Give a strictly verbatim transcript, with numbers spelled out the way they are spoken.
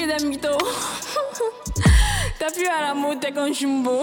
des mythos. T'as pu à la mode, t'es qu'un jumbo.